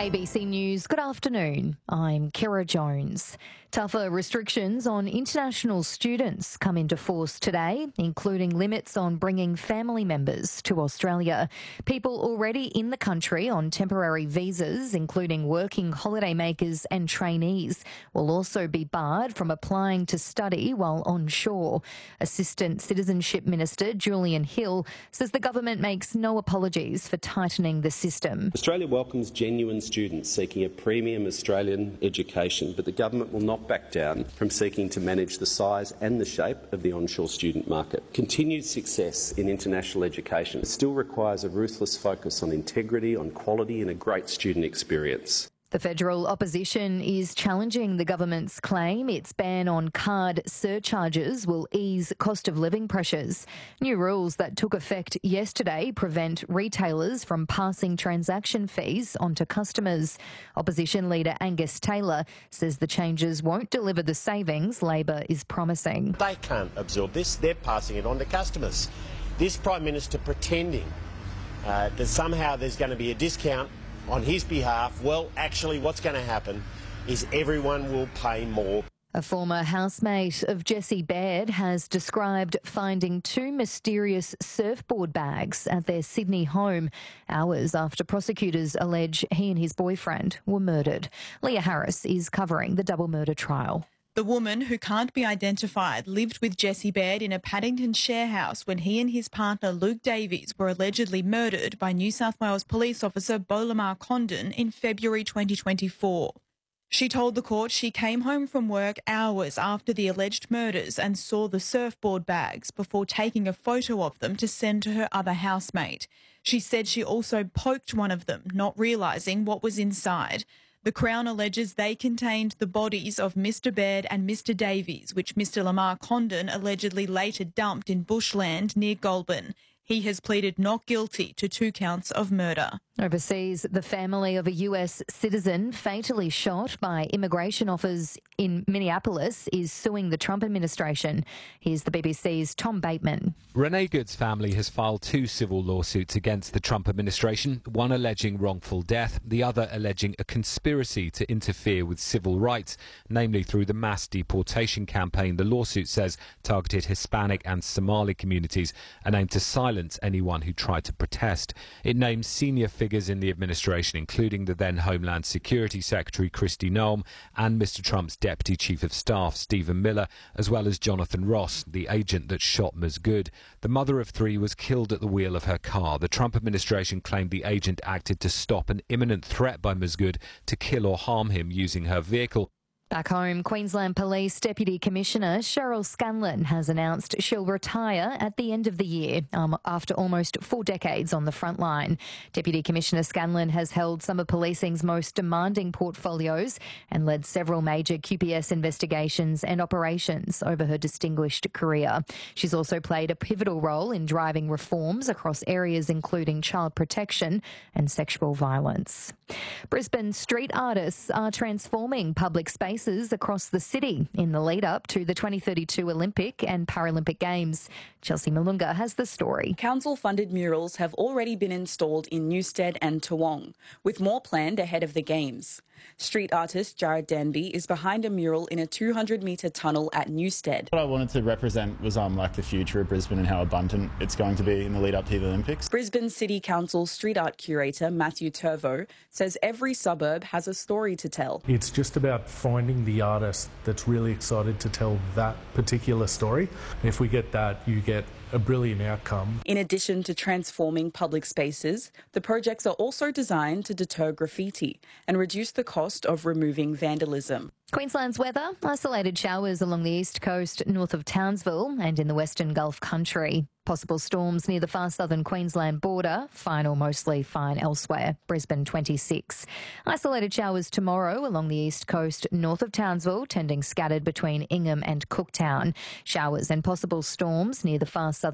ABC News, good afternoon. I'm Kira Jones. Tougher restrictions on international students come into force today, including limits on bringing family members to Australia. People already in the country on temporary visas, including working holidaymakers and trainees, will also be barred from applying to study while onshore. Assistant Citizenship Minister Julian Hill says the government makes no apologies for tightening the system. Australia welcomes genuine students seeking a premium Australian education, but the government will not back down from seeking to manage the size and the shape of the onshore student market. Continued success in international education still requires a ruthless focus on integrity, on quality and a great student experience. The federal opposition is challenging the government's claim its ban on card surcharges will ease cost of living pressures. New rules that took effect yesterday prevent retailers from passing transaction fees onto customers. Opposition leader Angus Taylor says the changes won't deliver the savings Labor is promising. They can't absorb this, they're passing it on to customers. This Prime Minister pretending that somehow there's going to be a discount on his behalf, well, actually what's going to happen is everyone will pay more. A former housemate of Jessie Baird has described finding two mysterious surfboard bags at their Sydney home hours after prosecutors allege he and his boyfriend were murdered. Leah Harris is covering the double murder trial. The woman, who can't be identified, lived with Jessie Baird in a Paddington share house when he and his partner Luke Davies were allegedly murdered by New South Wales police officer Bolamar Condon in February 2024. She told the court she came home from work hours after the alleged murders and saw the surfboard bags before taking a photo of them to send to her other housemate. She said she also poked one of them, not realising what was inside. The Crown alleges they contained the bodies of Mr Baird and Mr Davies, which Mr Lamar Condon allegedly later dumped in bushland near Goulburn. He has pleaded not guilty to 2 counts of murder. Overseas, the family of a US citizen fatally shot by immigration officers in Minneapolis is suing the Trump administration. Here's the BBC's Tom Bateman. Renee Good's family has filed 2 civil lawsuits against the Trump administration, one alleging wrongful death, the other alleging a conspiracy to interfere with civil rights, namely through the mass deportation campaign the lawsuit says targeted Hispanic and Somali communities and aimed to silence anyone who tried to protest. It names senior figures in the administration, including the then Homeland Security Secretary Kristi Noem and Mr Trump's Deputy Chief of Staff Stephen Miller, as well as Jonathan Ross, the agent that shot Ms Good. The mother of 3 was killed at the wheel of her car. The Trump administration claimed the agent acted to stop an imminent threat by Ms Good to kill or harm him using her vehicle. Back home, Queensland Police Deputy Commissioner Cheryl Scanlon has announced she'll retire at the end of the year after almost 4 decades on the front line. Deputy Commissioner Scanlon has held some of policing's most demanding portfolios and led several major QPS investigations and operations over her distinguished career. She's also played a pivotal role in driving reforms across areas including child protection and sexual violence. Brisbane street artists are transforming public spaces across the city in the lead up to the 2032 Olympic and Paralympic Games. Chelsea Malunga has the story. Council-funded murals have already been installed in Newstead and Toowong, with more planned ahead of the Games. Street artist Jared Danby is behind a mural in a 200-metre tunnel at Newstead. What I wanted to represent was like the future of Brisbane and how abundant it's going to be in the lead up to the Olympics. Brisbane City Council street art curator Matthew Turvo says every suburb has a story to tell. It's just about finding the artist that's really excited to tell that particular story. And if we get that, you get a brilliant outcome. In addition to transforming public spaces, the projects are also designed to deter graffiti and reduce the cost of removing vandalism. Queensland's weather, isolated showers along the east coast north of Townsville and in the western Gulf country. Possible storms near the far southern Queensland border, fine or mostly fine elsewhere. Brisbane 26. Isolated showers tomorrow along the east coast north of Townsville, tending scattered between Ingham and Cooktown. Showers and possible storms near the far southern